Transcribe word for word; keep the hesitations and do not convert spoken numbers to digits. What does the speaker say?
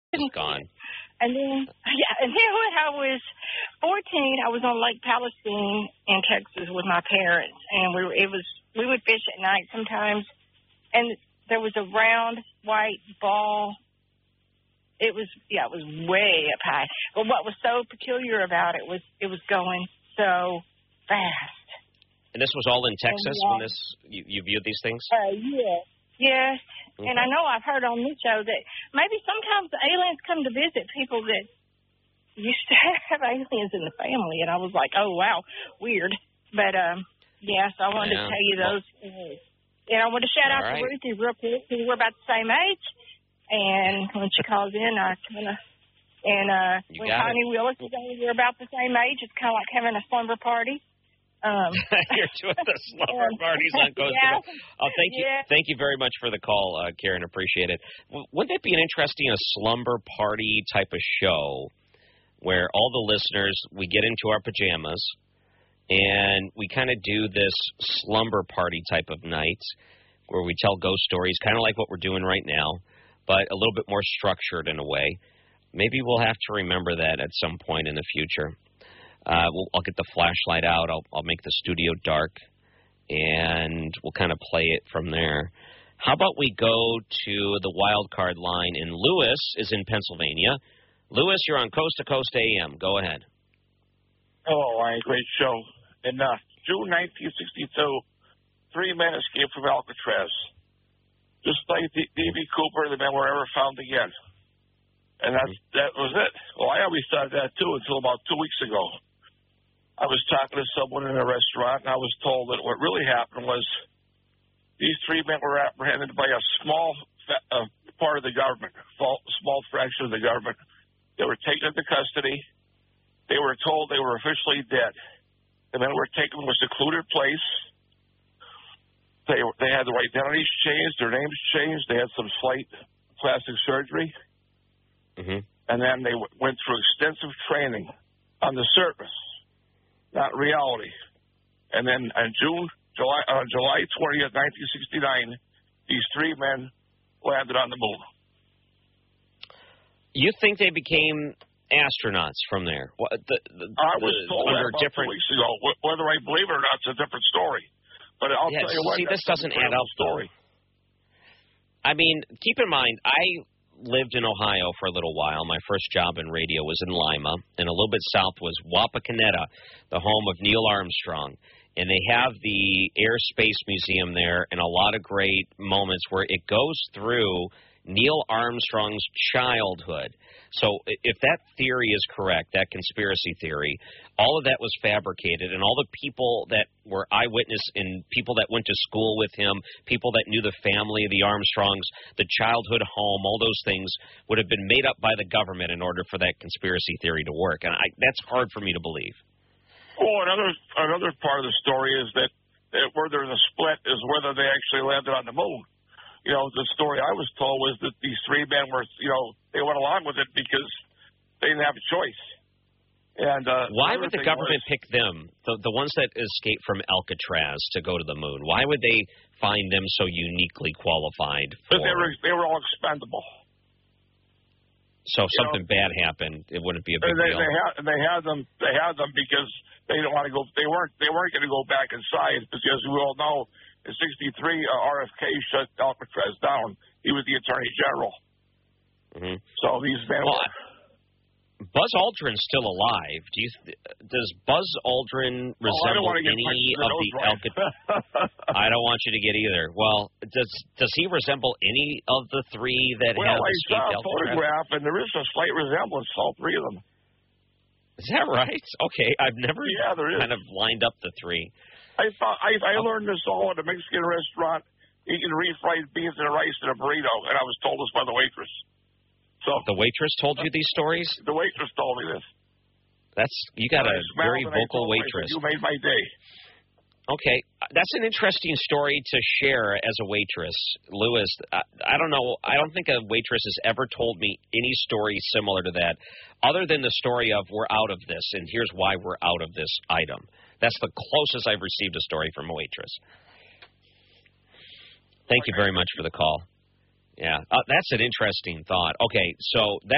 Is gone. And then, yeah, and then when I was fourteen, I was on Lake Palestine in Texas with my parents, and we were, it was we would fish at night sometimes, and there was a round white ball. It was yeah, it was way up high. But what was so peculiar about it was it was going so fast. And this was all in Texas and, uh, when this you, you viewed these things? Uh, yes, yes. Okay. And I know I've heard on this show that maybe sometimes the aliens come to visit people that used to have aliens in the family, and I was like, oh, wow, weird. But, um, yeah, so I wanted yeah. to tell you those. Well, and I want to shout out right. to Ruthie real quick, because we're about the same age. And when she calls in, I kind of, and uh, you when Connie it. Willis is on, we're about the same age. It's kind of like having a slumber party. Um, You're doing the slumber parties on Coast yeah. to Coast. Oh, thank you, yeah. thank you very much for the call, uh, Karen. Appreciate it. W- wouldn't it be an interesting a slumber party type of show where all the listeners we get into our pajamas and we kind of do this slumber party type of night where we tell ghost stories, kind of like what we're doing right now, but a little bit more structured in a way. Maybe we'll have to remember that at some point in the future. Uh, we'll, I'll get the flashlight out. I'll, I'll make the studio dark, and we'll kind of play it from there. How about we go to the wild card line, and Lewis is in Pennsylvania. Lewis, you're on Coast to Coast A M. Go ahead. Hello, Ryan. Great show. In uh, June nineteen sixty-two, three men escaped from Alcatraz. Just like D B. Cooper, the men were ever found again. And that's, that was it. Well, I always thought that, too, until about two weeks ago. I was talking to someone in a restaurant, and I was told that what really happened was these three men were apprehended by a small uh, part of the government, small fraction of the government. They were taken into custody. They were told they were officially dead. The men were taken to a secluded place. They they had their identities changed, their names changed. They had some slight plastic surgery. Mm-hmm. And then they w- went through extensive training on the surface, not reality. And then on June, July, uh, July twentieth, nineteen sixty-nine, these three men landed on the moon. You think they became astronauts from there? What, the, the, I was the, told under that about different... two weeks ago. Wh- Whether I believe it or not, it's a different story. But I'll yes, tell you what. See, this doesn't add up, story. I mean, keep in mind, I lived in Ohio for a little while. My first job in radio was in Lima, and a little bit south was Wapakoneta, the home of Neil Armstrong. And they have the Air Space Museum there, and a lot of great moments where it goes through Neil Armstrong's childhood. So if that theory is correct, that conspiracy theory, all of that was fabricated, and all the people that were eyewitness and people that went to school with him, people that knew the family of the Armstrongs, the childhood home, all those things would have been made up by the government in order for that conspiracy theory to work. And I, that's hard for me to believe. Well, another another part of the story is that, that where there's a split is whether they actually landed on the moon. You know, the story I was told was that these three men were, you know, they went along with it because they didn't have a choice. And uh, why would the government was, pick them, the the ones that escaped from Alcatraz, to go to the moon? Why would they find them so uniquely qualified for? But they were they were all expendable. So if you something know, bad happened, it wouldn't be a big they, deal. They had they had them they had them because they didn't want to go. They weren't they weren't going to go back inside because we all know in sixty-three uh, R F K shut Alcatraz down. He was the Attorney General. Mm-hmm. So these men. Well, were, Buzz Aldrin's still alive. Do you? Th- does Buzz Aldrin resemble oh, any of the Alcatraz? I don't want you to get either. Well, does does he resemble any of the three that well, have I escaped saw a Alcatraz? photograph, and there is a slight resemblance to all three of them. Is that right? Okay, I've never yeah, there is. kind of lined up the three. I thought I, I learned this all at a Mexican restaurant. Eating refried beans and rice in a burrito, and I was told this by the waitress. So the waitress told you these stories? The waitress told me this. That's you got a very vocal waitress. You made my day. Okay, that's an interesting story to share as a waitress, Lewis. I, I don't know. I don't think a waitress has ever told me any story similar to that, other than the story of we're out of this, and here's why we're out of this item. That's the closest I've received a story from a waitress. Thank you very much for the call. Yeah, uh, that's an interesting thought. Okay, so that.